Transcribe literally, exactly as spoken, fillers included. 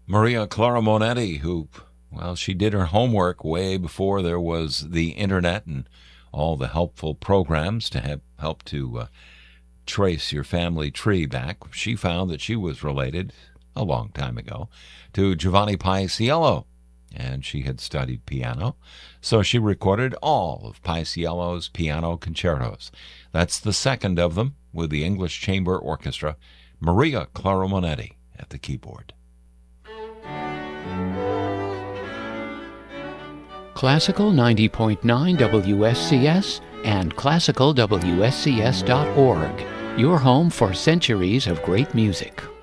Maria Clara Monetti, who, well, she did her homework way before there was the internet and all the helpful programs to have, help to uh, trace your family tree back. She found that she was related a long time ago to Giovanni Paisiello, and she had studied piano, so she recorded all of Paisiello's piano concertos. That's the second of them with the English Chamber Orchestra, Maria Clara Monetti at the keyboard. Classical ninety point nine W S C S and classical W S C S dot org, your home for centuries of great music.